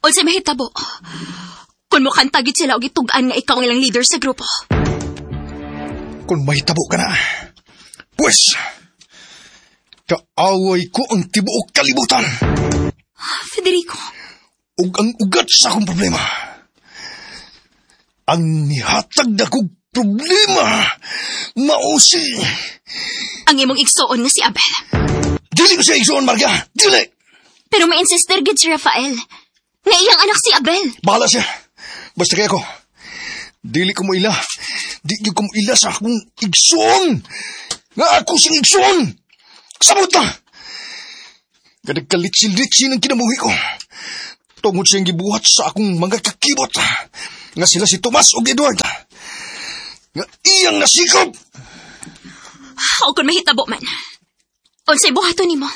Unsay mahitabo? Kung mo kantagit sila o gitugaan nga ikaw ang ilang leader sa grupo. Kung mahitabo ka na, pues, kaaway ko ang tibuok kalibutan. Federico. Ug ang ugat sa akong problema. Ang nihatag na kong problema, mausi. Ang imong igsuon nga si Abel. Dili ko siya igsuon, Marga. Dili. Pero may insister gid si Rafael. Nga iyang anak si Abel. Bahala siya. Basta kaya ko. Dili ko mo ila. Dili ko mo ila sa akong igsuon. Nga ako siyang igsuon. Sabot na. Kadagkalitsin-litsin ang kinabuhi ko. Tungod siyang gibuhat sa akong mga kakibot. Nga sila si Tomas o Edward. Nga iyang nasikop. O kung mahitabo man. Unsay buhaton nimo?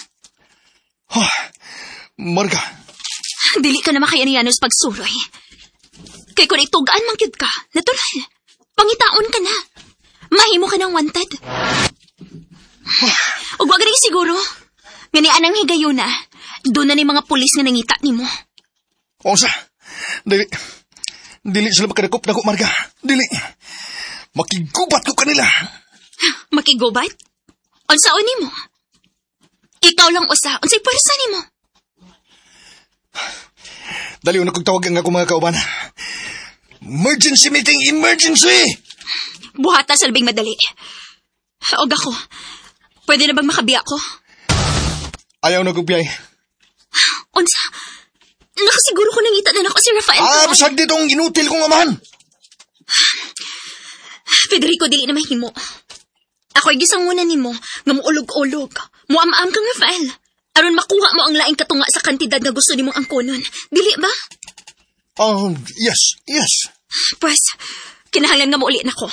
Marga. Dili ka na makayaniyanos pagsuroy. Kay kung itugaan man gyud ka, natural. Pangitaon ka na. Mahimo ka ng wanted. Ug wag rin siguro. Nga ni anang higayuna, doon na ni mga pulis nga nangita nimo. Onsa? Dili sila makadakop na ko, Marga. Dili. Makigubat ko kanila. Makigubat? Unsaon nimo? Ikaw lang usa, unsay pwersa nimo? Dali una kong tawag ang ako mga kauban. Emergency meeting, emergency! Buhata sa labing madali. Og ako, pwede na bang makabiya ko? Ayaw na kong biyay. Unsa? Nakasiguro ko nangita na ako si Rafael. Basag ditong inutil kong amahan. Federico, dili na mahimo. Ako'y gisangunan nimo nga muulog-ulog. Muam-am kang Rafael. Aron makuha mo ang laing katunga sa kantidad nga gusto nimong angkonon. Dili ba? Yes. Pues, kinahanglan nga mauli na ko.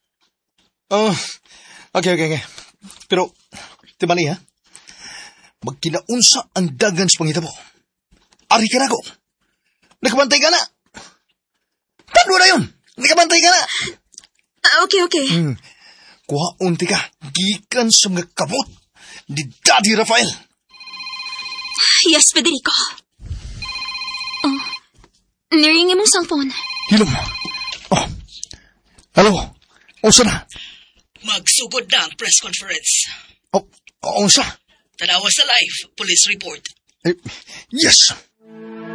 Okay. Pero, timani ha? Magkinaunsa ang dagan sa pangitabo. Ari ka na ko. Nakabantay ka na. Tando na yun. Nakabantay ka na. Okay. Kuha unti ka. Gikan sa mga kabot ni Daddy Rafael. Yes, Federico. Niringi mong cellphone. Hilom. Hello. Unsa na? Magsugod na ang press conference. Unsa? Tanawa sa live, police report. Yes.